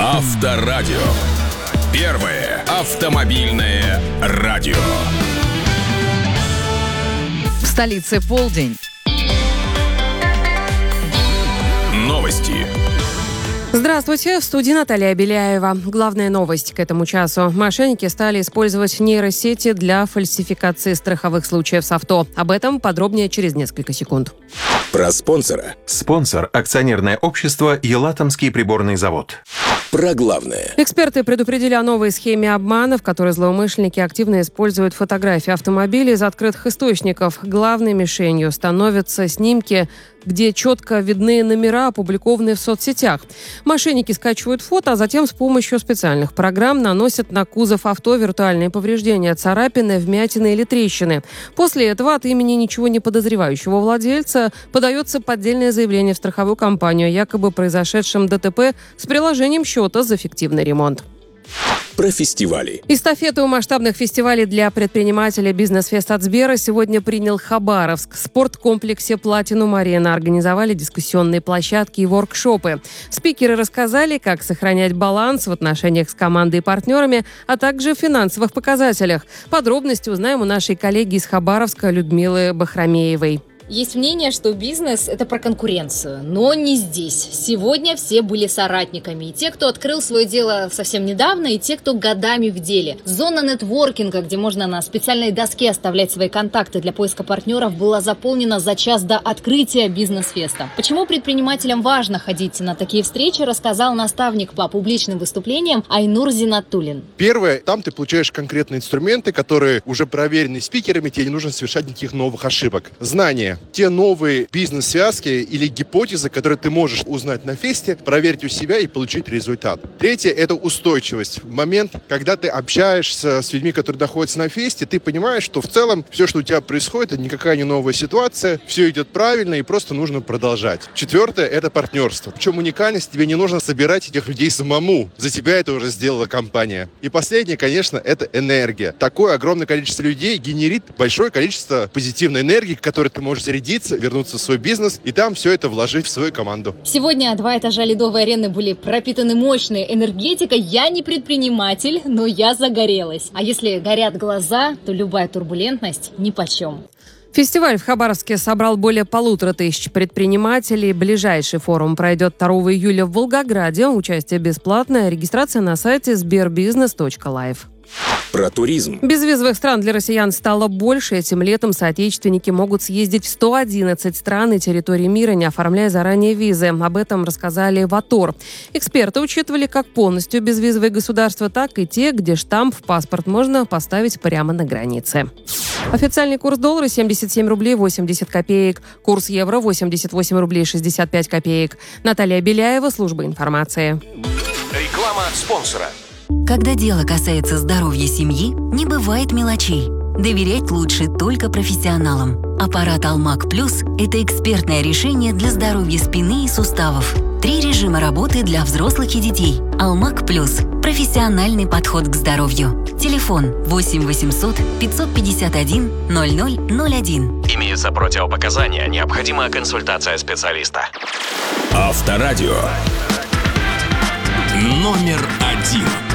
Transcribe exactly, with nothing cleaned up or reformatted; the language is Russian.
Авторадио. Первое автомобильное радио. В столице полдень. Новости. Здравствуйте, в студии Наталья Беляева. Главная новость к этому часу. Мошенники стали использовать нейросети для фальсификации страховых случаев с авто. Об этом подробнее через несколько секунд. Про спонсора. Спонсор – акционерное общество «Елатомский приборный завод». Про главное. Эксперты предупредили о новой схеме обмана, в которой злоумышленники активно используют фотографии автомобилей из открытых источников. Главной мишенью становятся снимки, где четко видны номера, опубликованные в соцсетях. Мошенники скачивают фото, а затем с помощью специальных программ наносят на кузов авто виртуальные повреждения, царапины, вмятины или трещины. После этого от имени ничего не подозревающего владельца подается поддельное заявление в страховую компанию о якобы произошедшем ДТП с приложением счета за фиктивный ремонт. Про фестивали. Эстафету масштабных фестивалей для предпринимателя «Бизнес-фест» от Сбера сегодня принял Хабаровск. В спорткомплексе «Платинум-Арена» организовали дискуссионные площадки и воркшопы. Спикеры рассказали, как сохранять баланс в отношениях с командой и партнерами, а также в финансовых показателях. Подробности узнаем у нашей коллеги из Хабаровска Людмилы Бахрамеевой. Есть мнение, что бизнес – это про конкуренцию, но не здесь. Сегодня все были соратниками. И те, кто открыл свое дело совсем недавно, и те, кто годами в деле. Зона нетворкинга, где можно на специальной доске оставлять свои контакты для поиска партнеров, была заполнена за час до открытия бизнес-феста. Почему предпринимателям важно ходить на такие встречи, рассказал наставник по публичным выступлениям Айнур Зинатуллин. Первое, там ты получаешь конкретные инструменты, которые уже проверены спикерами, тебе не нужно совершать никаких новых ошибок. Знания. Те новые бизнес-связки или гипотезы, которые ты можешь узнать на фесте, проверить у себя и получить результат. Третье – это устойчивость. В момент, когда ты общаешься с людьми, которые находятся на фесте, ты понимаешь, что в целом все, что у тебя происходит, это никакая не новая ситуация, все идет правильно и просто нужно продолжать. Четвертое – это партнерство. В чем уникальность? Тебе не нужно собирать этих людей самому. За тебя это уже сделала компания. И последнее, конечно, это энергия. Такое огромное количество людей генерит большое количество позитивной энергии, которую ты можешь зарядиться, вернуться в свой бизнес и там все это вложить в свою команду. Сегодня два этажа ледовой арены были пропитаны мощной энергетикой. Я не предприниматель, но я загорелась. А если горят глаза, то любая турбулентность нипочем. Фестиваль в Хабаровске собрал более полутора тысяч предпринимателей. Ближайший форум пройдет второго июля в Волгограде. Участие бесплатное. Регистрация на сайте сбербизнес точка лайв. Про туризм. Безвизовых стран для россиян стало больше. Этим летом соотечественники могут съездить в сто одиннадцать стран и территорий мира, не оформляя заранее визы. Об этом рассказали в АТОР. Эксперты учитывали как полностью безвизовые государства, так и те, где штамп в паспорт можно поставить прямо на границе. Официальный курс доллара семьдесят семь рублей восемьдесят копеек. Курс евро восемьдесят восемь рублей шестьдесят пять копеек. Наталья Беляева, служба информации. Реклама спонсора. Когда дело касается здоровья семьи, не бывает мелочей. Доверять лучше только профессионалам. Аппарат Алмак Плюс – это экспертное решение для здоровья спины и суставов. Три режима работы для взрослых и детей. Алмак Плюс – профессиональный подход к здоровью. Телефон восемь восемьсот пятьсот пятьдесят один ноль ноль ноль один. Имеются противопоказания, необходима консультация специалиста. Авторадио. Номер один.